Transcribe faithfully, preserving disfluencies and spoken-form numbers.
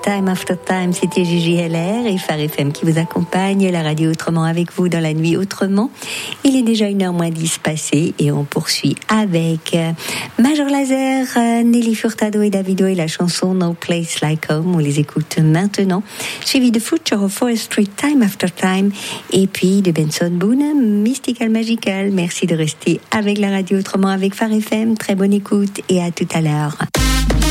Time After Time, c'était Gigi Heller et Phare F M qui vous accompagne, la radio autrement avec vous dans la nuit autrement. Il est déjà une heure moins dix passée et on poursuit avec Major Lazer, Nelly Furtado et Davido et la chanson No Place Like Home. On les écoute maintenant, suivi de Future of Forestry, Time After Time, et puis de Benson Boone, Mystical Magical. Merci de rester avec la radio autrement avec Phare F M. Très bonne écoute et à tout à l'heure.